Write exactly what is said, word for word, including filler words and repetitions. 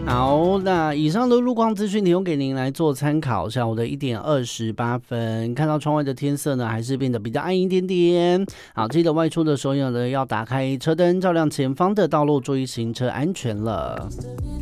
好，那以上的路况资讯提供给您来做参考。下午的一点二十八分，看到窗外的天色呢，还是变得比较暗一点点。好，记得外出的时候呢，要打开车灯，照亮前方的道路，注意行车安全了。